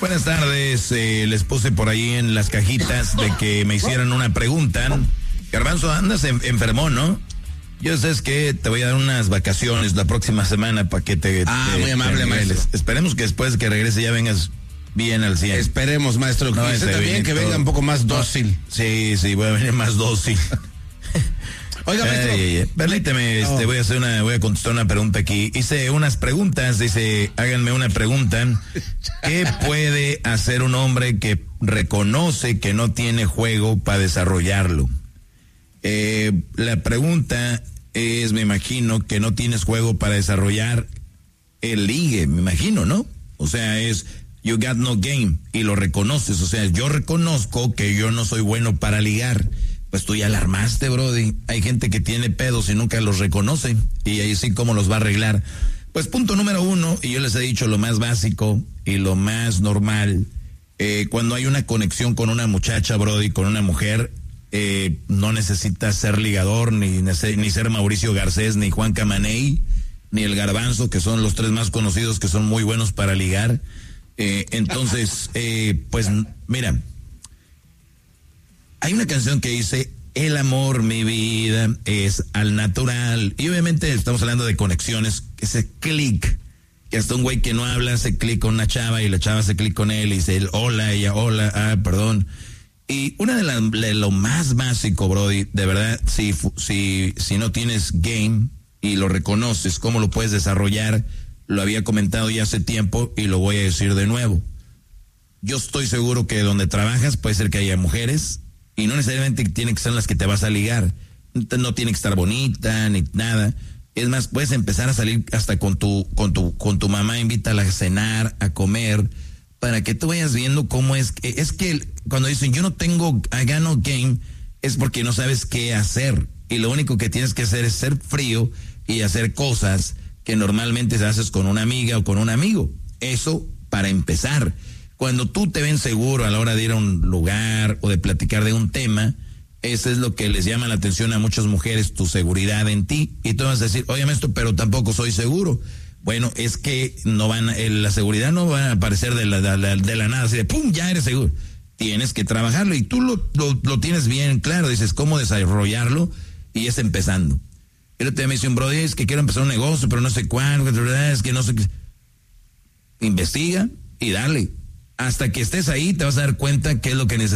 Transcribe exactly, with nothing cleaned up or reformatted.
Buenas tardes, eh, les puse por ahí en las cajitas de que me hicieran una pregunta. Garbanzo, andas en, enfermón, ¿no? Yo sé que te voy a dar unas vacaciones la próxima semana para que te... Ah, te, muy amable, te maestro. Esperemos que después de que regrese ya vengas bien al cien. Esperemos, maestro. No, Y usted también que venga un poco más dócil. Sí, sí, voy a venir más dócil. Oiga, maestro. Ay, ay, ay. Permíteme, No. este, voy a hacer una, voy a contestar una pregunta aquí. Hice unas preguntas, dice, háganme una pregunta. ¿Qué puede hacer un hombre que reconoce que no tiene juego para desarrollarlo? Eh, la pregunta es, me imagino, que no tienes juego para desarrollar el ligue, me imagino, ¿no? O sea, es, you got no game, y lo reconoces. O sea, yo reconozco que yo no soy bueno para ligar. Pues tú ya la armaste, brody. Hay gente que tiene pedos y nunca los reconoce. Y ahí sí, ¿cómo los va a arreglar? Pues punto número uno, y yo les he dicho lo más básico y lo más normal. Eh, cuando hay una conexión con una muchacha, brody, con una mujer, eh, no necesitas ser ligador, ni, ni ser Mauricio Garcés, ni Juan Camaney, ni el Garbanzo, que son los tres más conocidos que son muy buenos para ligar. Eh, entonces, eh, pues mira... Hay una canción que dice, el amor, mi vida, es al natural. Y obviamente estamos hablando de conexiones, ese clic, que hasta un güey que no habla hace clic con una chava y la chava hace clic con él y dice, él, hola, ella, hola, ah, perdón. Y una de, la, de lo más básico, brody, de verdad, si, si, si no tienes game y lo reconoces, cómo lo puedes desarrollar, lo había comentado ya hace tiempo y lo voy a decir de nuevo. Yo estoy seguro que donde trabajas puede ser que haya mujeres, y no necesariamente tienen que ser las que te vas a ligar. No tiene que estar bonita ni nada. Es más, puedes empezar a salir hasta con tu, con tu, con tu mamá, invítala a cenar, a comer, para que tú vayas viendo cómo es. Es que cuando dicen yo no tengo, I got no game, es porque no sabes qué hacer. Y lo único que tienes que hacer es ser frío y hacer cosas que normalmente se haces con una amiga o con un amigo. Eso para empezar. Cuando tú te ven seguro a la hora de ir a un lugar o de platicar de un tema, eso es lo que les llama la atención a muchas mujeres, tu seguridad en ti. Y tú vas a decir, oye, maestro, pero tampoco soy seguro. Bueno, es que no van, eh, la seguridad no va a aparecer de la, de la, de la nada, así de pum, ya eres seguro. Tienes que trabajarlo y tú lo, lo, lo tienes bien claro, dices cómo desarrollarlo y es empezando. El otro día me dice un brother, es que quiero empezar un negocio, pero no sé cuándo, es que no sé qué. Investiga y dale. Hasta que estés ahí te vas a dar cuenta qué es lo que necesitas.